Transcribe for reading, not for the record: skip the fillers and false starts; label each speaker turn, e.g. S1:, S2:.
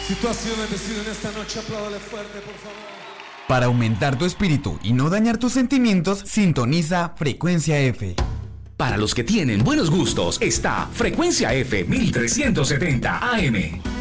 S1: Si tú has sido bendecido en esta noche, apláudale fuerte, por favor.
S2: Para aumentar tu espíritu y no dañar tus sentimientos, sintoniza Frecuencia F.
S3: Para los que tienen buenos gustos, está Frecuencia F 1370 AM.